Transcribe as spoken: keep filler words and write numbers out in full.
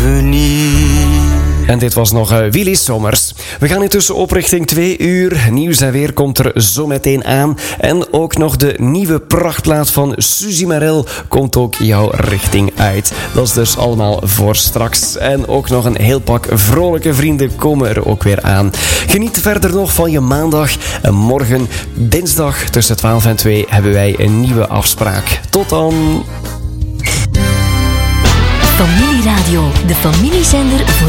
venir. En dit was nog uh, Willy Sommers. We gaan intussen op richting twee uur. Nieuws en weer komt er zo meteen aan. En ook nog de nieuwe prachtplaat van Suzy Merel komt ook jouw richting uit. Dat is dus allemaal voor straks. En ook nog een heel pak vrolijke vrienden komen er ook weer aan. Geniet verder nog van je maandag. En morgen, dinsdag, tussen twaalf en twee hebben wij een nieuwe afspraak. Tot dan! Familieradio, de familiezender voor